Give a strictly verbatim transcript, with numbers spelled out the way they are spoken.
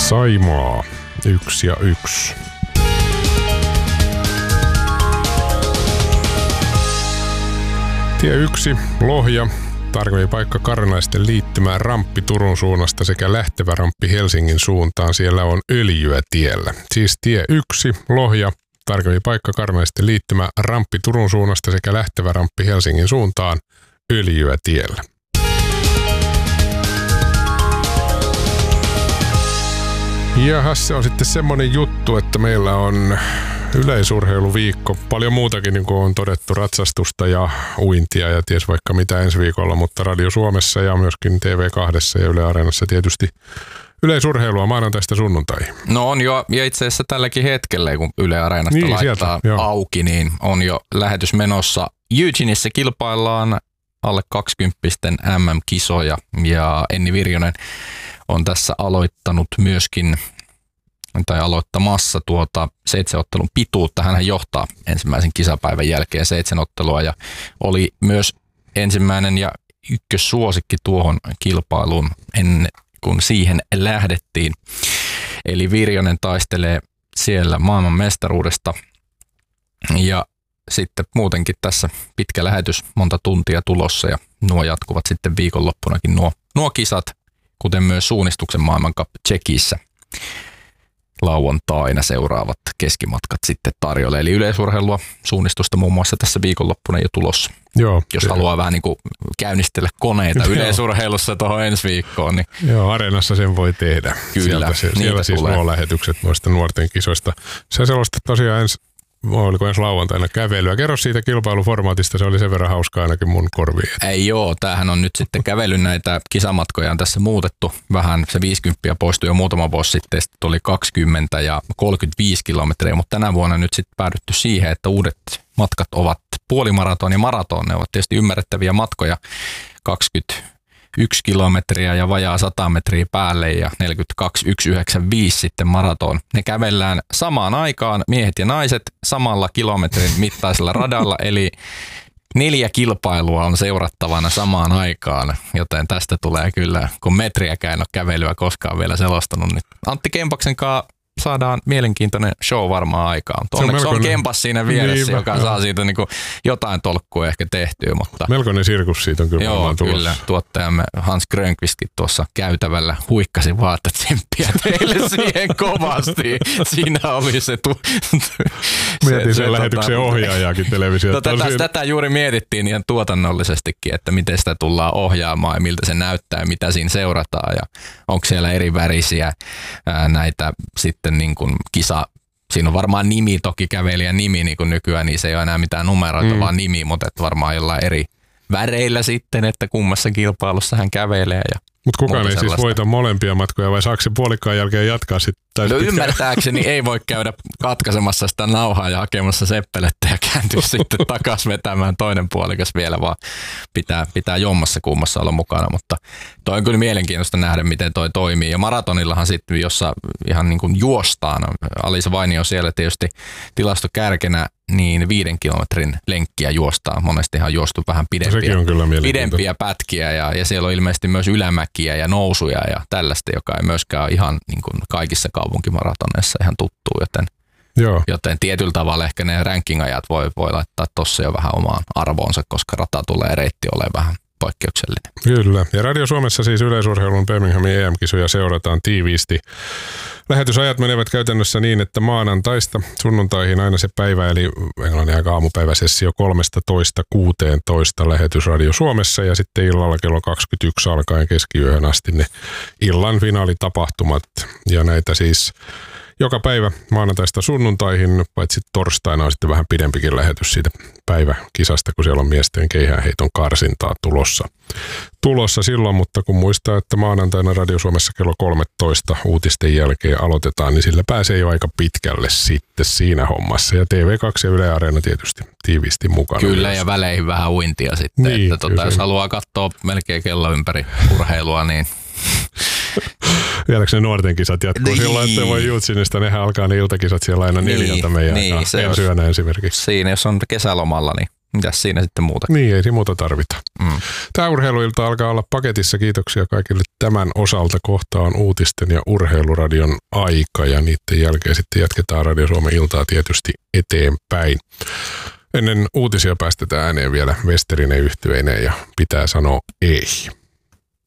Saimaa, yksi ja yksi. Tie yksi, Lohja, tarkempi paikka Karnaisten liittymään ramppi Turun suunnasta sekä lähtevä ramppi Helsingin suuntaan. Siellä on öljyä tiellä. Siis tie yksi, Lohja, tarkempi paikka Karnaisten liittymään ramppi Turun suunnasta sekä lähtevä ramppi Helsingin suuntaan. Öljyä tiellä. Ja se on sitten semmoinen juttu, että meillä on yleisurheiluviikko. Paljon muutakin, niin kuin on todettu, ratsastusta ja uintia ja ties vaikka mitä ensi viikolla, mutta Radio Suomessa ja myöskin T V kaksi ja Yle Areenassa tietysti yleisurheilua maanantaista sunnuntaihin. No on jo, ja itse asiassa tälläkin hetkellä, kun Yle Areenasta niin, laittaa sieltä, auki, niin on jo lähetys menossa. Eugeneissa kilpaillaan alle kaksikymppisten M M-kisoja ja Enni Virjonen on tässä aloittanut myöskin, tai aloittamassa tuota seitsemän ottelun pituutta. Hän johtaa ensimmäisen kisapäivän jälkeen seitsemän ottelua ja oli myös ensimmäinen ja ykkössuosikki tuohon kilpailuun ennen kuin siihen lähdettiin. Eli Virjonen taistelee siellä maailman mestaruudesta ja sitten muutenkin tässä pitkä lähetys, monta tuntia tulossa ja nuo jatkuvat sitten viikonloppunakin nuo, nuo kisat, kuten myös suunnistuksen maailmankap Tsekissä lauantaina seuraavat keskimatkat sitten tarjolle. Eli yleisurheilua, suunnistusta muun muassa tässä viikonloppuna jo tulossa. Joo, jos se haluaa vähän niin kuin käynnistellä koneita yleisurheilussa tuohon ensi viikkoon. Niin joo, Areenassa sen voi tehdä. Kyllä, sieltä, siellä siis tulee nuo lähetykset noista nuorten kisoista. Sä selostat tosiaan ensi oliko ensi lauantaina kävelyä. Kerro siitä kilpailuformaatista, se oli sen verran hauskaa ainakin mun korviin. Ei joo, tämähän on nyt sitten kävely, näitä kisamatkoja on tässä muutettu vähän. Se viisikymmentä poistui jo muutama vuosi sitten, sitten tuli kaksikymmentä ja kolmekymmentäviisi kilometriä, mutta tänä vuonna nyt sitten päädytty siihen, että uudet matkat ovat puolimaraton ja maraton. Ne ovat tietysti ymmärrettäviä matkoja, kaksikymmentäyksi kilometriä ja vajaa sata metriä päälle ja neljäkymmentäkaksi yksi yhdeksänkymmentäviisi sitten maraton. Ne kävellään samaan aikaan, miehet ja naiset, samalla kilometrin mittaisella radalla, eli neljä kilpailua on seurattavana samaan aikaan, joten tästä tulee kyllä, kun metriäkään en ole kävelyä koskaan vielä selostanut, niin Antti Kempaksen kanssa saadaan mielenkiintoinen show varmaan aikaan. Onneksi on, on Kempas siinä vieressä, niin, joka joo. saa siitä niin kuin jotain tolkkua ehkä tehtyä. Mutta melkoinen sirkus siitä on kyllä joo, varmaan tulossa. Kyllä. Tuottajamme Hans Grönqvistkin tuossa käytävällä huikkasi vaan, että tsemppiä teille siihen kovasti. Siinä oli se... Tu- Mietin se, sen se, lähetyksen tota, ohjaajaakin televisiosta. No, tätä, tätä juuri mietittiin ihan tuotannollisestikin, että miten sitä tullaan ohjaamaan ja miltä se näyttää ja mitä siinä seurataan. Ja onko siellä eri värisiä ää, näitä sitten niin kuin kisa, siinä on varmaan nimi, toki kävelijän nimi niin kuin nykyään, niin se ei ole enää mitään numeroita, mm. vaan nimi, mutta että varmaan jollain eri väreillä sitten, että kummassa kilpailussa hän kävelee. Mutta kukaan ei sellaista. Siis voita molempia matkoja vai saako se puolikkaan jälkeen jatkaa sitten? No ymmärtääkseni ei voi käydä katkaisemassa sitä nauhaa ja hakemassa seppelettä ja kääntyä sitten takaisin vetämään toinen puolikas vielä, vaan pitää, pitää jommassa kummassa olla mukana, mutta toi on kyllä mielenkiintoista nähdä, miten toi toimii. Ja maratonillahan sitten, jossa ihan niin kuin juostaan, Alisa Vainio siellä tietysti tilastokärkenä, niin viiden kilometrin lenkkiä juostaan. Monestihan on juostu vähän pidempiä, pidempiä pätkiä ja, ja siellä on ilmeisesti myös ylämäkiä ja nousuja ja tällaista, joka ei myöskään ole ihan niin kuin kaikissa kaupunkimaratoneissa ihan tuttuu, joten, joo. joten tietyllä tavalla ehkä ne ranking-ajat voi, voi laittaa tossa jo vähän omaan arvoonsa, koska rata tulee reitti olemaan vähän poikkeuksellinen. Kyllä. Ja Radio Suomessa siis yleisurheilun Birminghamin E M-kisoja seurataan tiiviisti. Lähetysajat menevät käytännössä niin, että maanantaista sunnuntaihin aina se päivä, eli englannin aika aamupäiväsessio kolmetoista kuusitoista lähetys Radio Suomessa ja sitten illalla kello kaksikymmentäyksi alkaen keskiyöhön asti ne illan finaalitapahtumat ja näitä siis joka päivä maanantaista sunnuntaihin, paitsi torstaina on sitten vähän pidempikin lähetys siitä päiväkisasta, kun siellä on miesten keihäänheiton karsintaa tulossa. Tulossa silloin, mutta kun muistaa, että maanantaina Radio Suomessa kello kolmetoista uutisten jälkeen aloitetaan, niin sillä pääsee jo aika pitkälle sitten siinä hommassa. Ja T V kaksi ja Yle Areena tietysti tiiviisti mukana. Kyllä, myös. Ja väleihin vähän uintia sitten. Niin, että tuota, jos haluaa katsoa melkein kello ympäri urheilua, niin... Vieläkö ne nuorten kisat jatkuu niin. Silloin, että voi Jutsinista, nehän alkaa ne iltakisat siellä aina neljältä niin, meidän niin, ensi yönä esimerkiksi. Siinä, jos on kesälomalla, niin Mitäs siinä sitten muuta? Niin, ei siinä muuta tarvita. Mm. Tämä urheiluilta alkaa olla paketissa. Kiitoksia kaikille tämän osalta. Kohta on uutisten ja urheiluradion aika ja niiden jälkeen sitten jatketaan Radio Suomen iltaa tietysti eteenpäin. Ennen uutisia päästetään ääneen vielä Westerinen yhtyeineen ja pitää sanoa ei.